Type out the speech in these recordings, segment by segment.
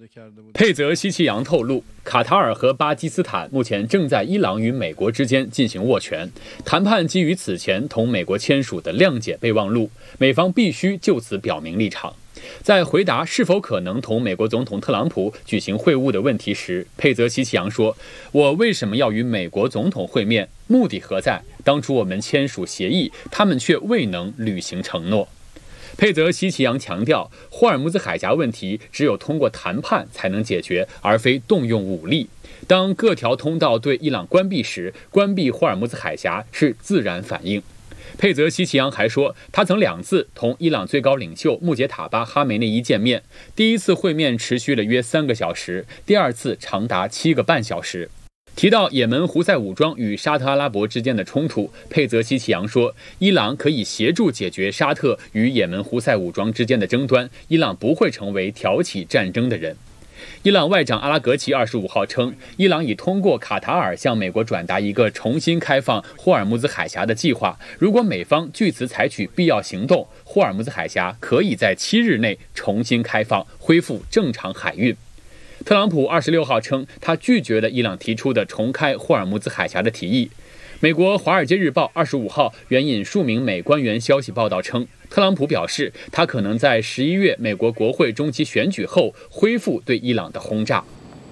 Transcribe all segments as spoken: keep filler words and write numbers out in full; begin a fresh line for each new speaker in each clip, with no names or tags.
佩泽希奇扬透露，卡塔尔和巴基斯坦目前正在伊朗与美国之间进行斡旋谈判，基于此前同美国签署的谅解备忘录，美方必须就此表明立场。在回答是否可能同美国总统特朗普举行会晤的问题时，佩泽希奇扬说：“我为什么要与美国总统会面？目的何在？当初我们签署协议，他们却未能履行承诺。”佩泽希奇扬强调，霍尔木兹海峡问题只有通过谈判才能解决，而非动用武力。当各条通道对伊朗关闭时，关闭霍尔木兹海峡是自然反应。佩泽希奇扬还说，他曾两次同伊朗最高领袖穆杰塔巴·哈梅内伊见面，第一次会面持续了约三个小时，第二次长达七个半小时。提到也门胡塞武装与沙特阿拉伯之间的冲突，佩泽希奇扬说，伊朗可以协助解决沙特与也门胡塞武装之间的争端，伊朗不会成为挑起战争的人。伊朗外长阿拉格齐二十五号称，伊朗已通过卡塔尔向美国转达一个重新开放霍尔木兹海峡的计划，如果美方据此采取必要行动，霍尔木兹海峡可以在七日内重新开放，恢复正常海运。特朗普二十六号称，他拒绝了伊朗提出的重开霍尔木兹海峡的提议。美国《华尔街日报》二十五号援引数名美官员消息报道称，特朗普表示，他可能在十一月美国国会中期选举后恢复对伊朗的轰炸。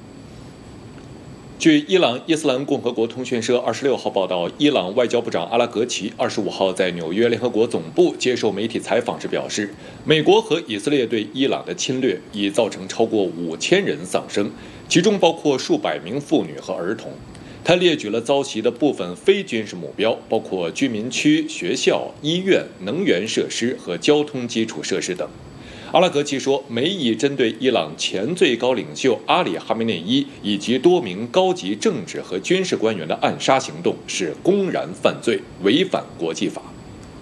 据伊朗伊斯兰共和国通讯社二十六号报道，伊朗外交部长阿拉格齐二十五号在纽约联合国总部接受媒体采访时表示，美国和以色列对伊朗的侵略已造成超过五千人丧生，其中包括数百名妇女和儿童。他列举了遭袭的部分非军事目标，包括居民区、学校、医院、能源设施和交通基础设施等。阿拉格齐说，美以针对伊朗前最高领袖阿里·哈梅内伊以及多名高级政治和军事官员的暗杀行动是公然犯罪，违反国际法。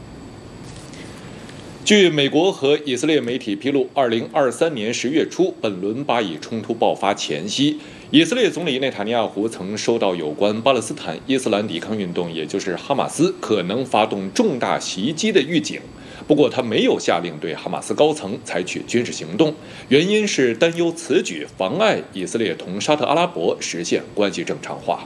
据美国和以色列媒体披露，二零二三年十月初，本轮巴以冲突爆发前夕，以色列总理内塔尼亚胡曾收到有关巴勒斯坦伊斯兰抵抗运动，也就是哈马斯可能发动重大袭击的预警。不过，他没有下令对哈马斯高层采取军事行动，原因是担忧此举妨碍以色列同沙特阿拉伯实现关系正常化。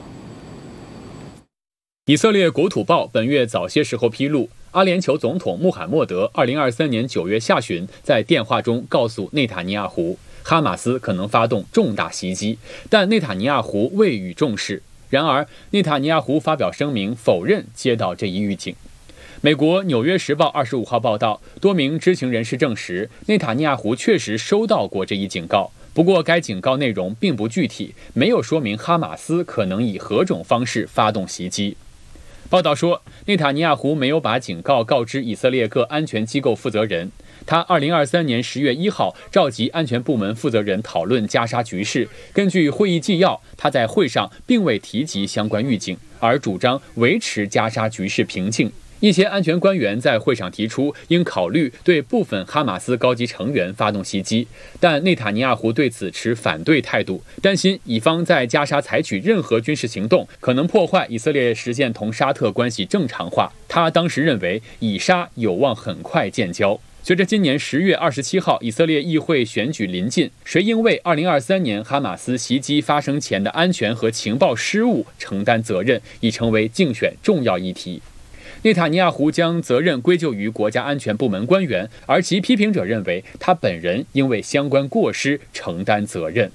以色列国土报本月早些时候披露，阿联酋总统穆罕默德二零二三年九月下旬在电话中告诉内塔尼亚胡，哈马斯可能发动重大袭击，但内塔尼亚胡未予重视。然而，内塔尼亚胡发表声明否认接到这一预警。美国《纽约时报》二十五号报道，多名知情人士证实，内塔尼亚胡确实收到过这一警告，不过该警告内容并不具体，没有说明哈马斯可能以何种方式发动袭击。报道说，内塔尼亚胡没有把警告告知以色列各安全机构负责人。他二零二三年十月一号召集安全部门负责人讨论加沙局势。根据会议纪要，他在会上并未提及相关预警，而主张维持加沙局势平静。一些安全官员在会上提出，应考虑对部分哈马斯高级成员发动袭击，但内塔尼亚胡对此持反对态度，担心以方在加沙采取任何军事行动，可能破坏以色列实现同沙特关系正常化。他当时认为，以沙有望很快建交。随着今年十月二十七号以色列议会选举临近，谁应为二零二三年哈马斯袭击发生前的安全和情报失误承担责任，已成为竞选重要议题。内塔尼亚胡将责任归咎于国家安全部门官员，而其批评者认为他本人应为相关过失承担责任。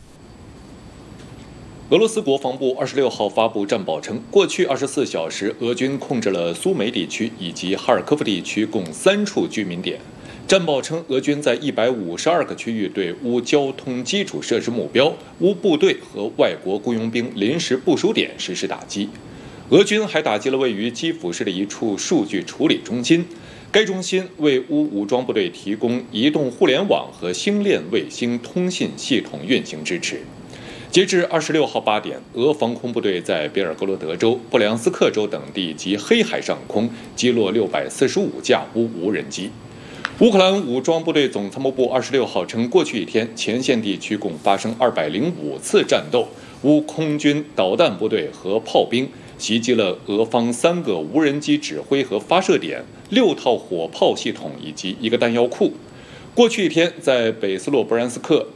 俄罗斯国防部二十六号发布战报称，过去二十四小时，俄军控制了苏梅地区以及哈尔科夫地区共三处居民点。战报称，俄军在一百五十二个区域对乌交通基础设施目标、乌部队和外国雇佣兵临时部署点实施打击。俄军还打击了位于基辅市的一处数据处理中心，该中心为乌武装部队提供移动互联网和星链卫星通信系统运行支持。截至二十六号八点，俄防空部队在别尔哥罗德州、布良斯克州等地及黑海上空击落六百四十五架乌无人机。乌克兰武装部队总参谋部二十六号称，过去一天前线地区共发生二百零五次战斗，乌空军导弹部队和炮兵袭击了俄方三个无人机指挥和发射点、六套火炮系统以及一个弹药库。过去一天，在北斯洛伯然斯克、